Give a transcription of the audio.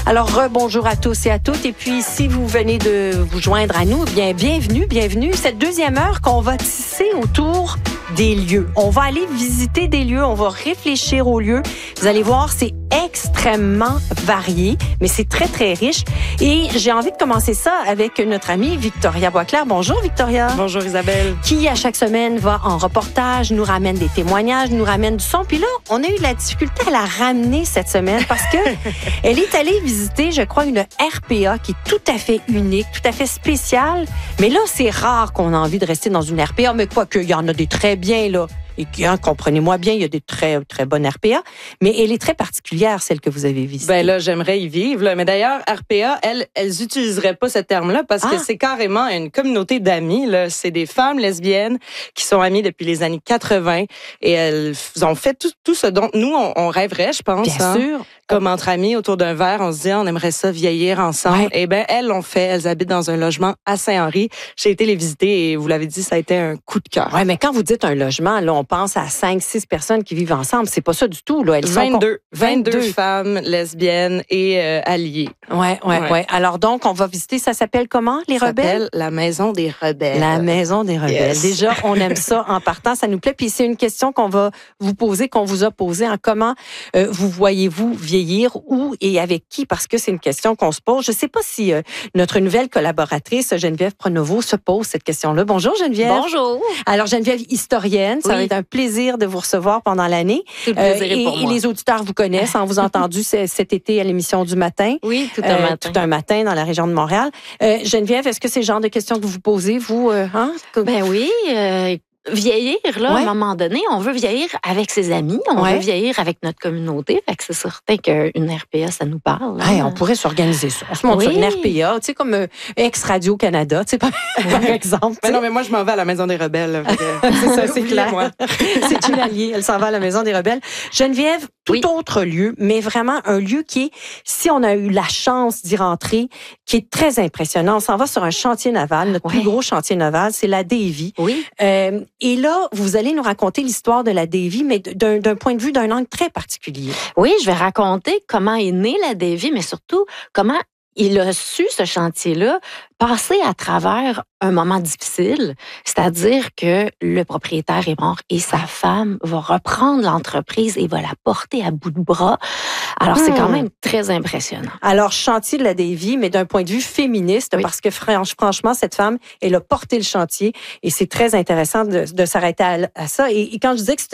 Alors, bonjour à tous et à toutes. Et puis, si vous venez de vous joindre à nous, bien, bienvenue. Cette deuxième heure qu'on va tisser autour des lieux. On va aller visiter des lieux, on va réfléchir aux lieux. Vous allez voir, c'est extrêmement varié, mais c'est très, très riche. Et j'ai envie de commencer ça avec notre amie Victoria Boisclair. Bonjour, Victoria. Bonjour, Isabelle. Qui, à chaque semaine, va en reportage, nous ramène des témoignages, nous ramène du son. Puis là, on a eu de la difficulté à la ramener cette semaine parce que elle est allée visiter, je crois, une RPA qui est tout à fait unique, tout à fait spéciale. Mais là, c'est rare qu'on a envie de rester dans une RPA, mais quoi qu'il y en a des très bien, là. Et comprenez-moi bien, il y a des très, très bonnes RPA, mais elle est très particulière, celle que vous avez visitée. Ben là, j'aimerais y vivre, là. Mais d'ailleurs, RPA, elles utiliseraient pas ce terme-là parce que c'est carrément une communauté d'amis, là. C'est des femmes lesbiennes qui sont amies depuis les années 80 et elles ont fait tout ce dont nous, on rêverait, je pense. Bien sûr. Comme entre amis, autour d'un verre, on se dit, on aimerait ça vieillir ensemble. Ouais. Eh bien, elles l'ont fait. Elles habitent dans un logement à Saint-Henri. J'ai été les visiter et vous l'avez dit, ça a été un coup de cœur. Oui, mais quand vous dites un logement, là, on pense à 5-6 personnes qui vivent ensemble. C'est pas ça du tout, là. Elles 22 femmes lesbiennes et alliées. Ouais. Alors donc, on va visiter, ça s'appelle comment, les Rebelles? Ça s'appelle la Maison des Rebelles. La Maison des Rebelles. Yes. Déjà, on aime ça en partant, ça nous plaît. Puis c'est une question qu'on va vous poser, qu'on vous a posée, en comment vous voyez-vous vieillir, où et avec qui? Parce que c'est une question qu'on se pose. Je sais pas si notre nouvelle collaboratrice, Geneviève Pronovo, se pose cette question-là. Bonjour, Geneviève. Bonjour. Alors, Geneviève, historienne, ça va être un plaisir de vous recevoir pendant l'année. Tout le plaisir est pour moi. Et les auditeurs vous connaissent, on vous a entendu cet été à l'émission du matin. Oui, tout un matin. Tout un matin dans la région de Montréal. Geneviève, est-ce que c'est le genre de questions que vous posez, vous? Ben oui, vieillir, là, à un moment donné, on veut vieillir avec ses amis, on veut vieillir avec notre communauté. Fait que c'est certain qu'une RPA, ça nous parle. Hey, on pourrait s'organiser ça. On se monte sur une RPA, tu sais, comme ex-Radio-Canada, tu sais, par exemple. Mais non, mais moi, je m'en vais à la Maison des Rebelles. C'est ça, c'est clair. Moi. C'est une alliée. Elle s'en va à la Maison des Rebelles. Geneviève, tout autre lieu, mais vraiment un lieu qui est, si on a eu la chance d'y rentrer, qui est très impressionnant. On s'en va sur un chantier naval, notre plus gros chantier naval, c'est la Davie. Oui. Et là, vous allez nous raconter l'histoire de la Davie, mais d'un point de vue, d'un angle très particulier. Oui, je vais raconter comment est née la Davie, mais surtout comment il a su, ce chantier-là, passer à travers un moment difficile, c'est-à-dire que le propriétaire est mort et sa femme va reprendre l'entreprise et va la porter à bout de bras. Alors, c'est quand même très impressionnant. Alors, chantier de la Davie, mais d'un point de vue féministe, parce que franchement, cette femme, elle a porté le chantier et c'est très intéressant de s'arrêter à ça. Et quand je disais que